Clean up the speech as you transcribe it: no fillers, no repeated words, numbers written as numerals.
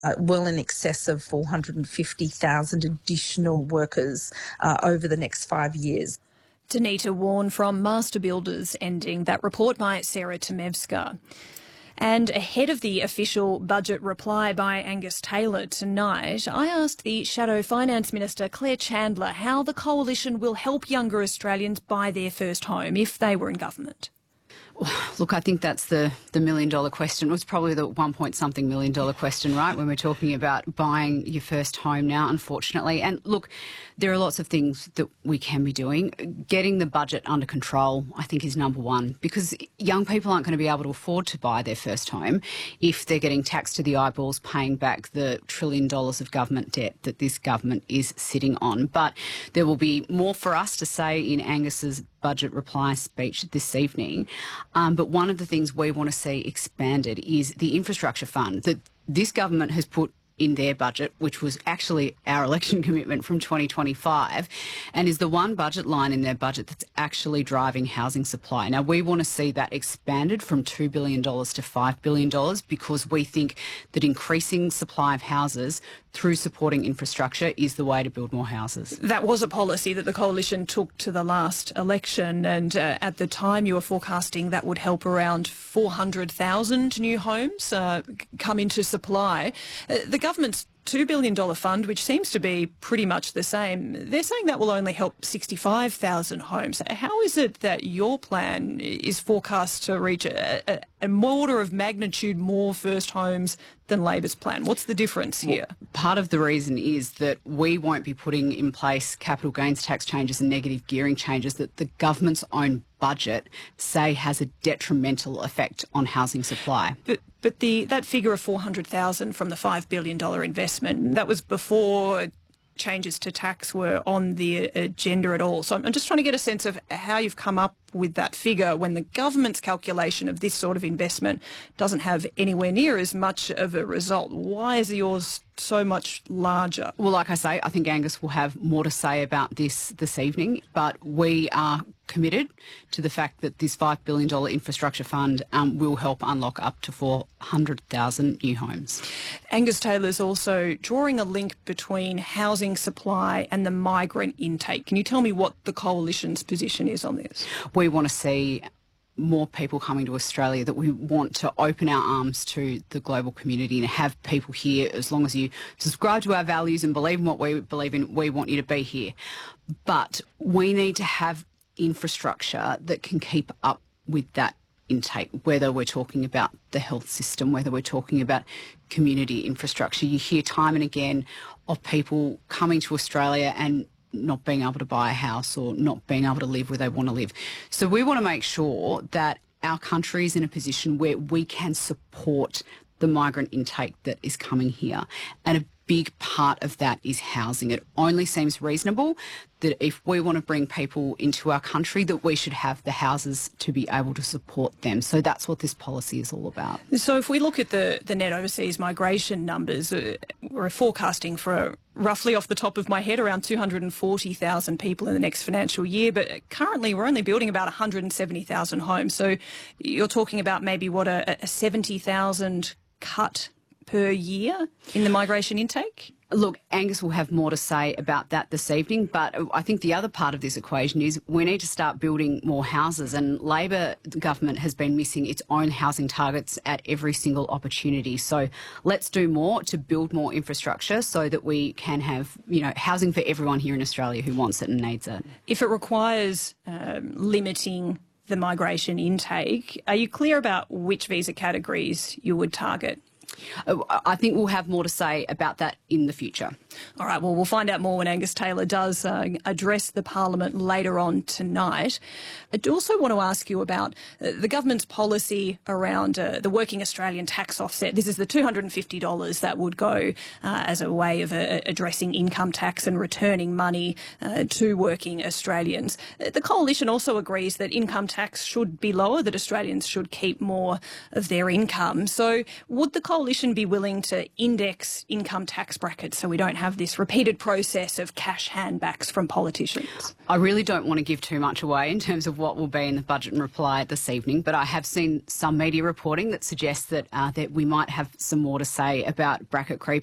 well in excess of 450,000 additional workers over the next 5 years. Danita Warren from Master Builders, ending that report by Sarah Tomevska. And ahead of the official budget reply by Angus Taylor tonight, I asked the Shadow Finance Minister Claire Chandler how the Coalition will help younger Australians buy their first home if they were in government. Look, I think that's the million-dollar question. It was probably the $1-point-something million question, right, when we're talking about buying your first home now, unfortunately. And look, there are lots of things that we can be doing. Getting the budget under control, I think, is number one, because young people aren't going to be able to afford to buy their first home if they're getting taxed to the eyeballs paying back the $1 trillion of government debt that this government is sitting on. But there will be more for us to say in Angus's budget reply speech this evening. But one of the things we want to see expanded is the infrastructure fund that this government has put in their budget, which was actually our election commitment from 2025, and is the one budget line in their budget that's actually driving housing supply. Now, we want to see that expanded from $2 billion to $5 billion because we think that increasing supply of houses through supporting infrastructure is the way to build more houses. That was a policy that the Coalition took to the last election, and at the time you were forecasting that would help around 400,000 new homes come into supply. The government's $2 billion fund, which seems to be pretty much the same, they're saying that will only help 65,000 homes. How is it that your plan is forecast to reach a order of magnitude more first homes than Labor's plan? What's the difference here? Well, part of the reason is that we won't be putting in place capital gains tax changes and negative gearing changes that the government's own budget say has a detrimental effect on housing supply. But that figure of 400,000 from the $5 billion investment, that was before changes to tax were on the agenda at all. So I'm just trying to get a sense of how you've come up with that figure when the government's calculation of this sort of investment doesn't have anywhere near as much of a result. Why is yours so much larger? Well, like I say, I think Angus will have more to say about this evening, but we are committed to the fact that this $5 billion infrastructure fund will help unlock up to 400,000 new homes. Angus Taylor's also drawing a link between housing supply and the migrant intake. Can you tell me what the Coalition's position is on this? We want to see more people coming to Australia, that we want to open our arms to the global community and have people here. As long as you subscribe to our values and believe in what we believe in, we want you to be here. But we need to have infrastructure that can keep up with that intake, whether we're talking about the health system, whether we're talking about community infrastructure. You hear time and again of people coming to Australia and not being able to buy a house or not being able to live where they want to live. So we want to make sure that our country is in a position where we can support the migrant intake that is coming here. And a big part of that is housing. It only seems reasonable that if we want to bring people into our country, that we should have the houses to be able to support them. So that's what this policy is all about. So if we look at the net overseas migration numbers, we're forecasting for roughly off the top of my head around 240,000 people in the next financial year, but currently we're only building about 170,000 homes. So you're talking about maybe a 70,000 cut per year in the migration intake? Look, Angus will have more to say about that this evening, but I think the other part of this equation is we need to start building more houses, and Labor government has been missing its own housing targets at every single opportunity. So let's do more to build more infrastructure so that we can have, housing for everyone here in Australia who wants it and needs it. If it requires limiting the migration intake, are you clear about which visa categories you would target? I think we'll have more to say about that in the future. All right, well, we'll find out more when Angus Taylor does address the Parliament later on tonight. I do also want to ask you about the government's policy around the Working Australian tax offset. This is the $250 that would go as a way of addressing income tax and returning money to working Australians. The Coalition also agrees that income tax should be lower, that Australians should keep more of their income. So would the Coalition Coalition be willing to index income tax brackets so we don't have this repeated process of cash handbacks from politicians? I really don't want to give too much away in terms of what will be in the budget and reply this evening, but I have seen some media reporting that suggests that we might have some more to say about bracket creep